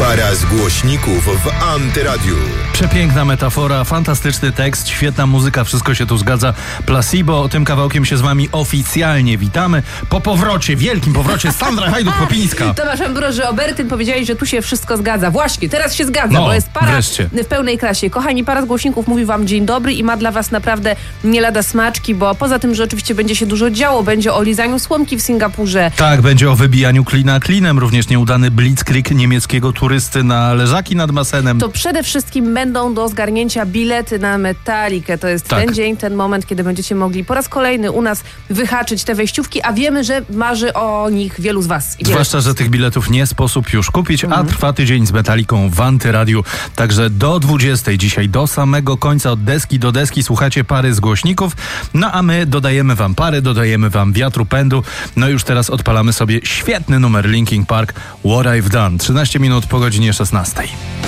Para z głośników w Antyradiu. Przepiękna metafora, fantastyczny tekst, świetna muzyka, wszystko się tu zgadza. Placebo, tym kawałkiem się z wami oficjalnie witamy. Po powrocie, wielkim powrocie, Sandra Hajduk-Popińska. Tomasz Ambroży Obertyn, powiedziałeś, że tu się wszystko zgadza. Właśnie, teraz się zgadza, bo jest para wreszcie w pełnej klasie. Kochani, para z głośników mówi wam dzień dobry i ma dla was naprawdę nie lada smaczki, bo poza tym, że oczywiście będzie się dużo działo, będzie o lizaniu słomki w Singapurze. Tak, będzie o wybijaniu klina klinem, również nieudany blitzkrieg niemieckiego turysty na leżaki nad basenem. To przede wszystkim będą do zgarnięcia bilety na Metallicę. To jest ten dzień, ten moment, kiedy będziecie mogli po raz kolejny u nas wyhaczyć te wejściówki, a wiemy, że marzy o nich wielu z was. Zwłaszcza, że tych biletów nie sposób już kupić, a trwa tydzień z Metallicą w Antyradiu. Także do 20 dzisiaj, do samego końca, od deski do deski słuchacie pary z głośników, no a my dodajemy wam pary, dodajemy wam wiatru pędu. No już teraz odpalamy sobie świetny numer Linkin Park, What I've Done. 13 minut po godzinie 16.